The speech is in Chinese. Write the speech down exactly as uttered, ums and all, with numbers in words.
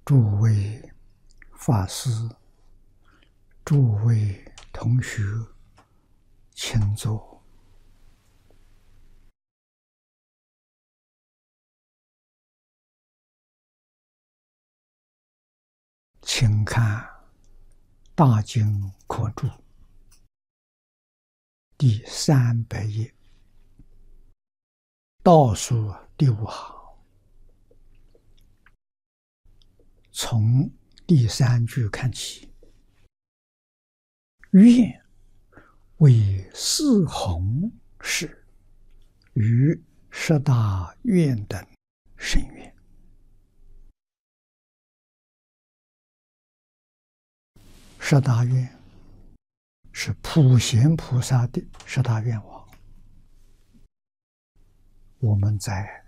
诸位法师、诸位同学，请坐。请看《大经科注》第三百页，倒数第五行，从第三句看起。愿为四弘誓，于十大愿等甚愿。十大愿是普贤菩萨的十大愿望，我们在